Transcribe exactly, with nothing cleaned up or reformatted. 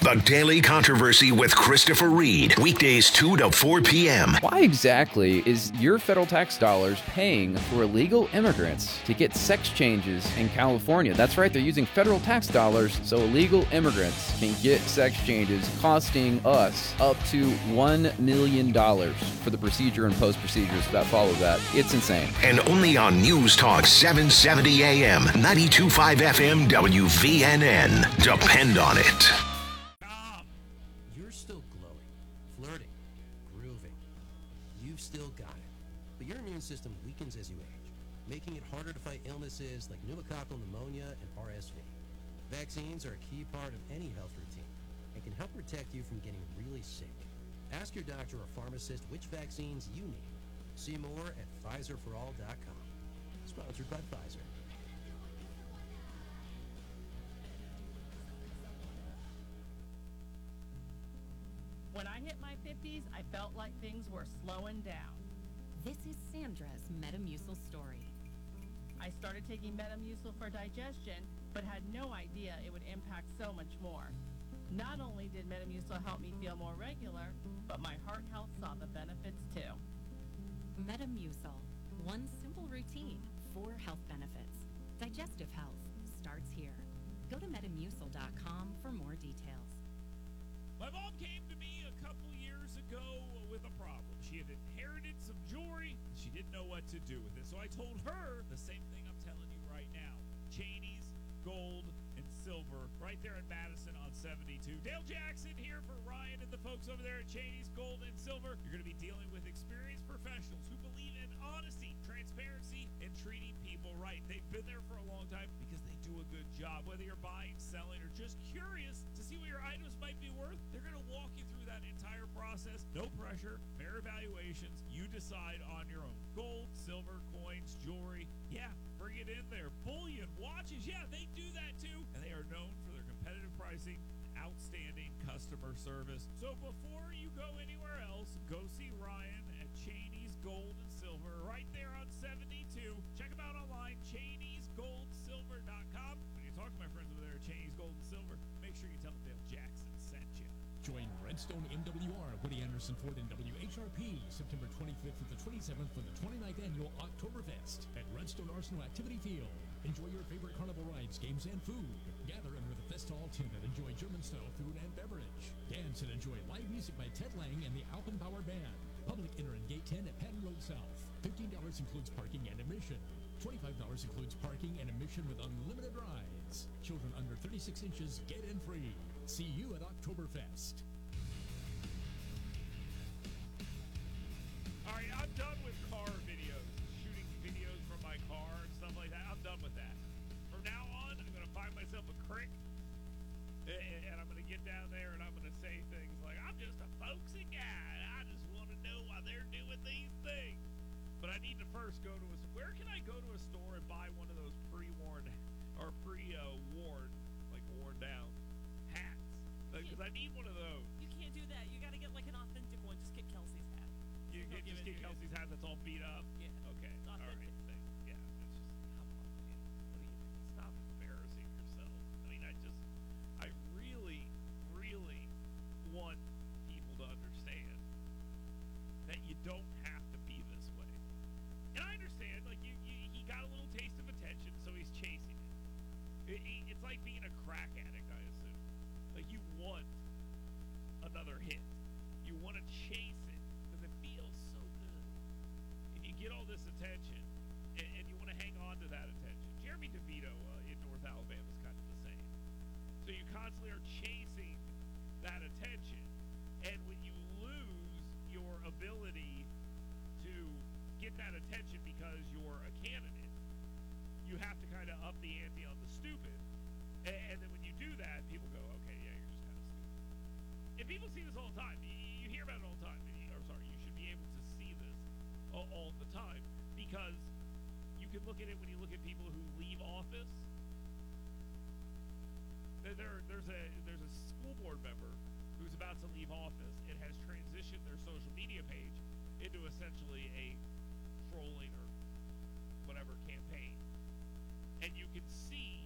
The Daily Controversy with Christopher Reed. Weekdays two to four p.m. Why exactly is your federal tax dollars paying for illegal immigrants to get sex changes in California? That's right, they're using federal tax dollars so illegal immigrants can get sex changes, costing us up to one million dollars for the procedure and post-procedures that follow that. It's insane. And only on News Talk seven seventy A M, ninety-two point five F M, W V N N. Depend on it. System weakens as you age, making it harder to fight illnesses like pneumococcal pneumonia and R S V. Vaccines are a key part of any health routine and can help protect you from getting really sick. Ask your doctor or pharmacist which vaccines you need. See more at Pfizer for all dot com. Sponsored by Pfizer. When I hit my fifties, I felt like things were slowing down. This is Sandra's Metamucil story. I started taking Metamucil for digestion, but had no idea it would impact so much more. Not only did Metamucil help me feel more regular, but my heart health saw the benefits too. Metamucil, one simple routine, four health benefits. Digestive health starts here. Go to metamucil dot com for more details. My mom came to me a couple years ago with a problem. She had inherited some jewelry. She didn't know what to do with it. So I told her the same thing I'm telling you right now. Cheney's Gold and Silver right there in Madison on seventy-two. Dale Jackson here for Ryan and the folks over there at Cheney's Gold and Silver. You're going to be dealing with experienced professionals who believe in honesty, transparency, and treating people right. They've been there for a long time because they do a good job. Whether you're buying, selling, or just curious to see what your items might be worth, they're going to walk you through that entire process. No pressure, fair evaluations. You decide on your own. Gold, silver, coins, jewelry. Yeah, bring it in there. Bullion, watches. Yeah, they do that too. And they are known for their competitive pricing, outstanding customer service. So before you go anywhere else, go see Ryan at Cheney's Gold and Silver right there on seventy-two. Check them out online, Cheney's Gold Silver dot com. When you talk to my friends over there at Cheney's Gold and Silver, make sure you tell them Dale Jackson sent you. Join Redstone M W R, Woody Anderson Ford, and W H R P September twenty-fifth through the twenty-seventh for the twenty-ninth Annual Oktoberfest at Redstone Arsenal Activity Field. Enjoy your favorite carnival rides, games, and food. Gather under the Festal tent and enjoy German-style food and beverage. Dance and enjoy live music by Ted Lang and the Alpenbauer Band. Public enter in Gate ten at Patton Road South. fifteen dollars includes parking and admission. twenty-five dollars includes parking and admission with unlimited rides. Children under thirty-six inches get in free. See you at Oktoberfest. All right, I'm done with car videos, shooting videos from my car and stuff like that. I'm done with that. From now on, I'm going to find myself a crick, and I'm going to get down there and I'm going to say things like, I'm just a folksy guy. I just want to know why they're doing these things. But I need to first go to a, where can I go to a store and buy one of those pre-worn, or pre-worn, like worn down hats? Because I need one of those. You can't do that. You got to get like an authentic one. Just get Kelsey's hat. You get, just get Kelsey's hat that's all beat up? Yeah. Okay. All right. Thank, yeah. It's just, come on, man. What do you, stop embarrassing yourself. I mean, I just, I really, really want people to understand that you don't have to be this way. And I understand, like, you, you he got a little taste of attention, so he's chasing it. it, it it's like being a crack addict, I assume. Like, you want another hit. You want to chase it because it feels so good. And you get all this attention, and, and you want to hang on to that attention. Jeremy DeVito uh, in North Alabama is kind of the same. So you constantly are chasing that attention. And when you lose your ability to get that attention because you're a candidate, you have to kind of up the ante on the stupid. And, and then when you do that, people go, okay, yeah, you're just kind of stupid. And people see this all the time. You, you hear about it all the time. You, or sorry, you should be able to see this all, all the time because you can look at it when you look at people who leave office. There, there, there's a there's a school board member who's about to leave office and has transitioned their social media page into essentially a trolling or whatever campaign. And you can see